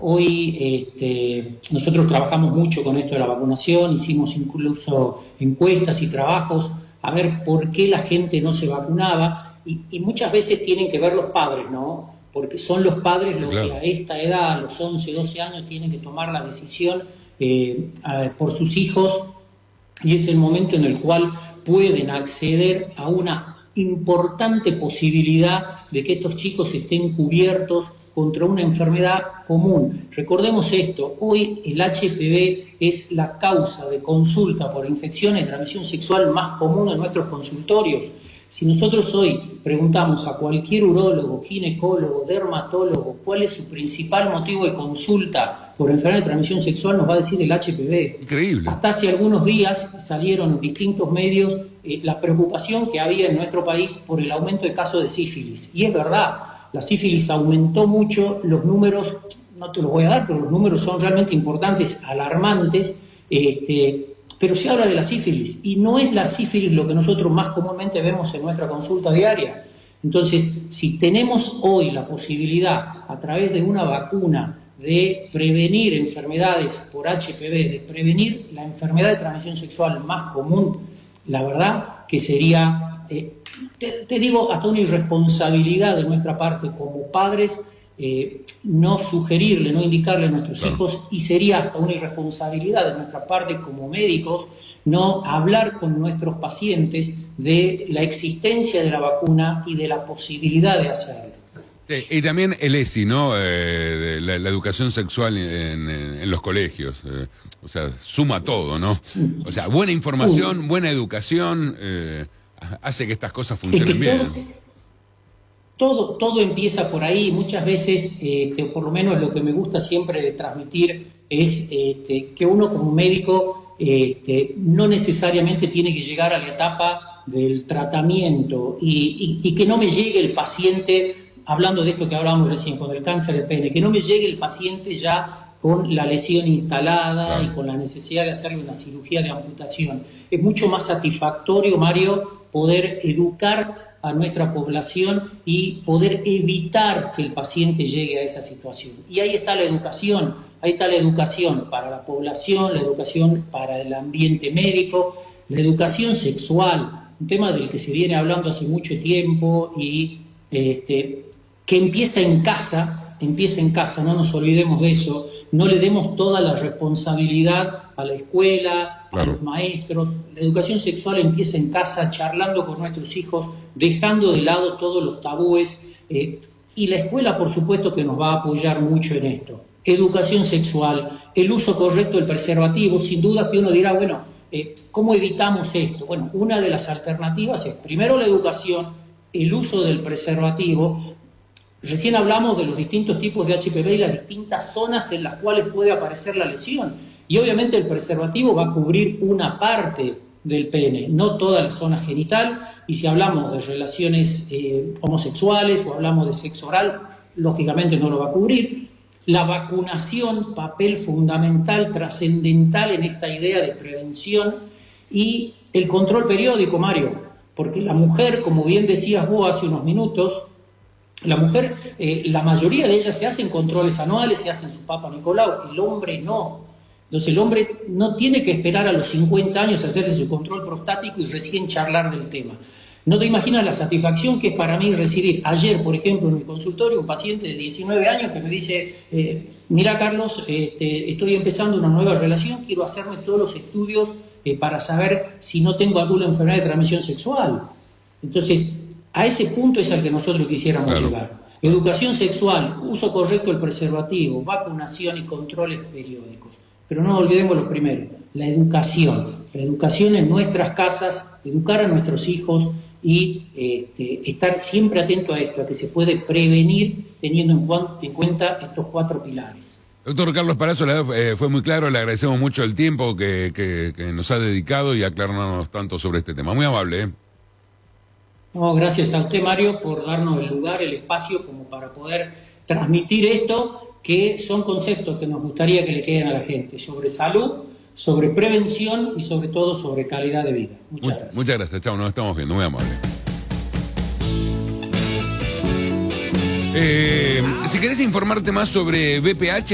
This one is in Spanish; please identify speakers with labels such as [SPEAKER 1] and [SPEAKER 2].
[SPEAKER 1] Hoy nosotros trabajamos mucho con esto de la vacunación, hicimos incluso encuestas y trabajos a ver por qué la gente no se vacunaba y muchas veces tienen que ver los padres, ¿no? Porque son los padres los que a esta edad, a los 11, 12 años, tienen que tomar la decisión por sus hijos y es el momento en el cual pueden acceder a una importante posibilidad de que estos chicos estén cubiertos contra una enfermedad común. Recordemos esto, hoy el HPV es la causa de consulta por infecciones de transmisión sexual más común en nuestros consultorios. Si nosotros hoy preguntamos a cualquier urólogo, ginecólogo, dermatólogo, cuál es su principal motivo de consulta por enfermedad de transmisión sexual, nos va a decir el HPV.
[SPEAKER 2] Increíble.
[SPEAKER 1] Hasta hace algunos días salieron en distintos medios la preocupación que había en nuestro país por el aumento de casos de sífilis. Y es verdad, la sífilis aumentó mucho, los números, no te los voy a dar, pero los números son realmente importantes, alarmantes, pero se habla de la sífilis, y no es la sífilis lo que nosotros más comúnmente vemos en nuestra consulta diaria. Entonces, si tenemos hoy la posibilidad, a través de una vacuna, de prevenir enfermedades por HPV, de prevenir la enfermedad de transmisión sexual más común, la verdad que sería, te digo, hasta una irresponsabilidad de nuestra parte como padres, no sugerirle, no indicarle a nuestros hijos, y sería hasta una irresponsabilidad de nuestra parte como médicos no hablar con nuestros pacientes de la existencia de la vacuna y de la posibilidad de hacerlo.
[SPEAKER 2] Sí, y también el ESI, ¿no? De la educación sexual en los colegios. O sea, suma todo, ¿no? O sea, buena información, buena educación, hace que estas cosas funcionen bien.
[SPEAKER 1] Todo empieza por ahí. Muchas veces, por lo menos lo que me gusta siempre de transmitir es que uno como médico no necesariamente tiene que llegar a la etapa del tratamiento y que no me llegue el paciente, hablando de esto que hablábamos recién, con el cáncer de pene, que no me llegue el paciente ya con la lesión instalada y con la necesidad de hacerle una cirugía de amputación. Es mucho más satisfactorio, Mario, poder educar a nuestra población y poder evitar que el paciente llegue a esa situación. Y ahí está la educación para la población, la educación para el ambiente médico, la educación sexual, un tema del que se viene hablando hace mucho tiempo y que empieza en casa, no nos olvidemos de eso, no le demos toda la responsabilidad a la escuela, a los maestros. La educación sexual empieza en casa, charlando con nuestros hijos, dejando de lado todos los tabúes, y la escuela, por supuesto, que nos va a apoyar mucho en esto. Educación sexual, el uso correcto del preservativo, sin duda que uno dirá, bueno, ¿cómo evitamos esto? Bueno, una de las alternativas es, primero, la educación, el uso del preservativo. Recién hablamos de los distintos tipos de HPV y las distintas zonas en las cuales puede aparecer la lesión. Y obviamente el preservativo va a cubrir una parte del pene, no toda la zona genital. Y si hablamos de relaciones homosexuales o hablamos de sexo oral, lógicamente no lo va a cubrir. La vacunación, papel fundamental, trascendental en esta idea de prevención. Y el control periódico, Mario, porque la mujer, como bien decías vos hace unos minutos, la mujer, la mayoría de ellas se hacen controles anuales, se hacen su Papa Nicolau, el hombre no. Entonces el hombre no tiene que esperar a los 50 años a hacerse su control prostático y recién charlar del tema. No te imaginas la satisfacción que es para mí recibir. Ayer, por ejemplo, en mi consultorio, un paciente de 19 años que me dice, mira Carlos, estoy empezando una nueva relación, quiero hacerme todos los estudios para saber si no tengo alguna enfermedad de transmisión sexual. Entonces, a ese punto es al que nosotros quisiéramos llegar. Educación sexual, uso correcto del preservativo, vacunación y controles periódicos. Pero no olvidemos lo primero, la educación. La educación en nuestras casas, educar a nuestros hijos y estar siempre atento a esto, a que se puede prevenir teniendo en cuenta estos 4 pilares.
[SPEAKER 2] Doctor Carlos Palazzo, fue muy claro, le agradecemos mucho el tiempo que nos ha dedicado y aclararnos tanto sobre este tema. Muy amable, ¿eh?
[SPEAKER 1] No, gracias a usted, Mario, por darnos el lugar, el espacio, como para poder transmitir esto, que son conceptos que nos gustaría que le queden a la gente, sobre salud, sobre prevención y sobre todo sobre calidad de vida. Muchas gracias.
[SPEAKER 2] Muchas gracias, chao, nos estamos viendo, muy amable. Si querés informarte más sobre BPH,